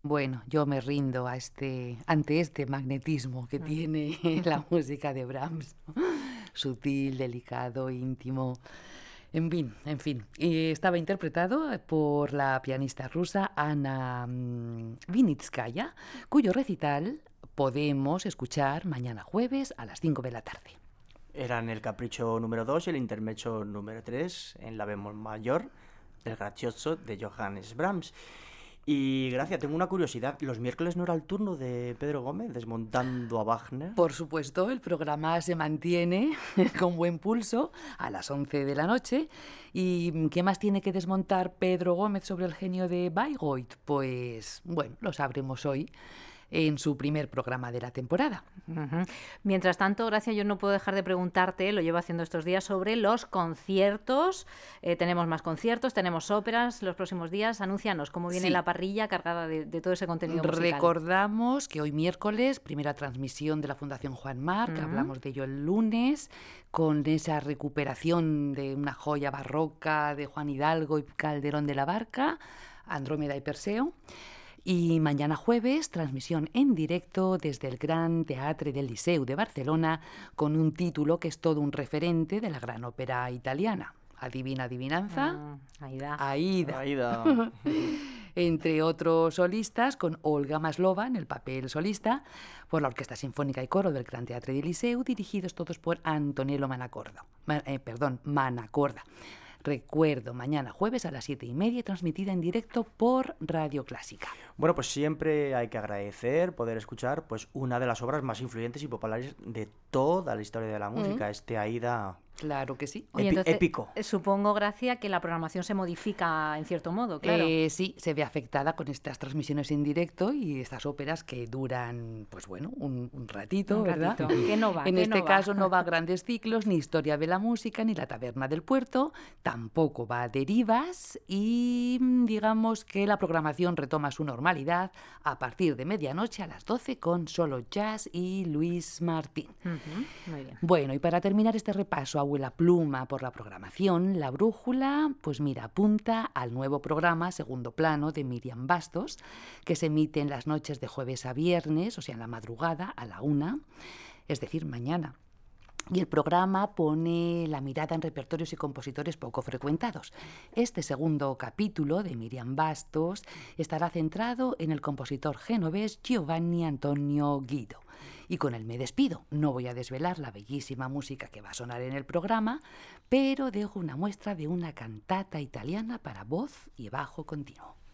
Bueno, yo me rindo ante este magnetismo que tiene la música de Brahms. Sutil, delicado, íntimo. En fin. Y estaba interpretado por la pianista rusa Ana Vinitskaya, cuyo recital podemos escuchar mañana jueves a las 5 de la tarde. Eran el capricho número 2 y el intermezzo número 3 en la bemol mayor del Grazioso de Johannes Brahms. Y Gracia, tengo una curiosidad. ¿Los miércoles no era el turno de Pedro Gómez desmontando a Wagner? Por supuesto, el programa se mantiene con buen pulso a las 11 de la noche. ¿Y qué más tiene que desmontar Pedro Gómez sobre el genio de Bayreuth? Pues, bueno, lo sabremos hoy en su primer programa de la temporada. Uh-huh. Mientras tanto, Gracia, yo no puedo dejar de preguntarte, lo llevo haciendo estos días, sobre los conciertos. Tenemos más conciertos, tenemos óperas los próximos días. Anúncianos cómo viene la parrilla cargada de todo ese contenido musical. Recordamos que hoy miércoles, primera transmisión de la Fundación Juan Marc, hablamos de ello el lunes, con esa recuperación de una joya barroca de Juan Hidalgo y Calderón de la Barca, Andrómeda y Perseo. Y mañana jueves, transmisión en directo desde el Gran Teatre del Liceu de Barcelona, con un título que es todo un referente de la gran ópera italiana. Adivina, adivinanza. Aida. Entre otros solistas, con Olga Maslova en el papel solista, por la Orquesta Sinfónica y Coro del Gran Teatre del Liceu, dirigidos todos por Antonello Manacorda. Recuerdo, mañana jueves a las 7:30, transmitida en directo por Radio Clásica. Bueno, pues siempre hay que agradecer poder escuchar pues una de las obras más influyentes y populares de toda la historia de la música, este Aida. Claro que sí. Oye, entonces, épico. Supongo, Gracia, que la programación se modifica en cierto modo, claro. Sí, se ve afectada con estas transmisiones en directo y estas óperas que duran, pues bueno, un ratito, ¿verdad? Que no va, en este caso no va a Grandes Ciclos, ni Historia de la Música, ni La Taberna del Puerto, tampoco va a Derivas y digamos que la programación retoma su normalidad a partir de medianoche a las 12 con Solo Jazz y Luis Martín. Muy bien. Bueno, y para terminar este repaso, abuela pluma, por la programación, la brújula, pues mira, apunta al nuevo programa Segundo Plano de Miriam Bastos, que se emite en las noches de jueves a viernes, o sea, en la madrugada, a la 1, es decir, mañana. Y el programa pone la mirada en repertorios y compositores poco frecuentados. Este segundo capítulo de Miriam Bastos estará centrado en el compositor genovés Giovanni Antonio Guido. Y con él me despido. No voy a desvelar la bellísima música que va a sonar en el programa, pero dejo una muestra de una cantata italiana para voz y bajo continuo.